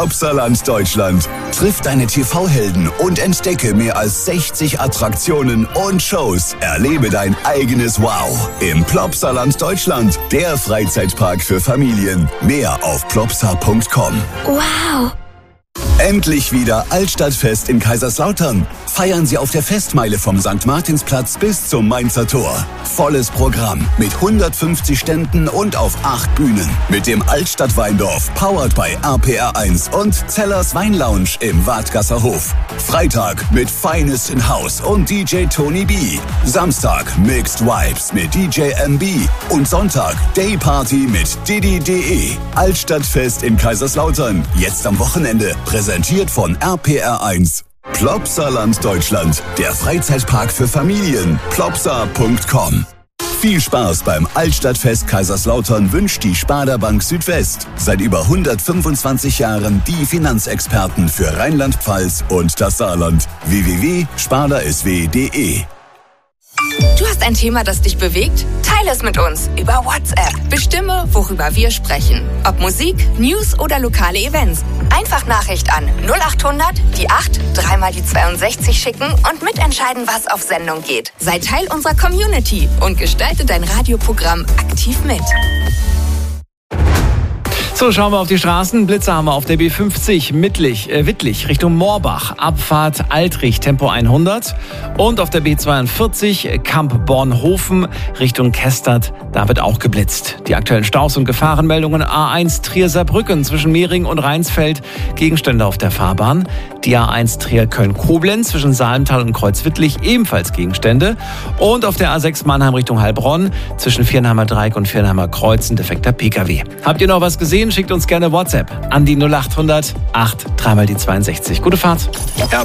Plopsaland Deutschland. Triff deine TV-Helden und entdecke mehr als 60 Attraktionen und Shows. Erlebe dein eigenes Wow im Plopsaland Deutschland, der Freizeitpark für Familien. Mehr auf plopsa.com. Wow! Endlich wieder Altstadtfest in Kaiserslautern. Feiern Sie auf der Festmeile vom St. Martinsplatz bis zum Mainzer Tor. Volles Programm mit 150 Ständen und auf 8 Bühnen. Mit dem Altstadt-Weindorf, powered by RPR1 und Zellers Weinlounge im Wadgasser Hof. Freitag mit Finest in House und DJ Tony B. Samstag Mixed Vibes mit DJ MB. Und Sonntag Dayparty mit Didi.de. Altstadtfest in Kaiserslautern. Jetzt am Wochenende. Präsentiert von RPR1. Plopsaland Deutschland, der Freizeitpark für Familien. Plopsa.com. Viel Spaß beim Altstadtfest Kaiserslautern wünscht die Sparda Bank Südwest. Seit über 125 Jahren die Finanzexperten für Rheinland-Pfalz und das Saarland. www.spardasw.de. Du hast ein Thema, das dich bewegt? Teile es mit uns über WhatsApp. Bestimme, worüber wir sprechen. Ob Musik, News oder lokale Events. Einfach Nachricht an 0800 die 8 3 mal die 62 schicken und mitentscheiden, was auf Sendung geht. Sei Teil unserer Community und gestalte dein Radioprogramm aktiv mit. So, schauen wir auf die Straßen. Blitzer haben wir auf der B50 Wittlich Richtung Moorbach. Abfahrt Altrich, Tempo 100. Und auf der B42 Kamp-Bornhofen Richtung Kestert. Da wird auch geblitzt. Die aktuellen Staus und Gefahrenmeldungen: A1 Trier-Saarbrücken zwischen Mehring und Rheinsfeld. Gegenstände auf der Fahrbahn. Die A1 Trier-Köln-Koblenz zwischen Salental und Kreuzwittlich. Ebenfalls Gegenstände. Und auf der A6 Mannheim Richtung Heilbronn zwischen Viernheimer Dreieck und Viernheimer Kreuz ein defekter PKW. Habt ihr noch was gesehen? Schickt uns gerne WhatsApp an die 0800 8 3 mal die 62. Gute Fahrt.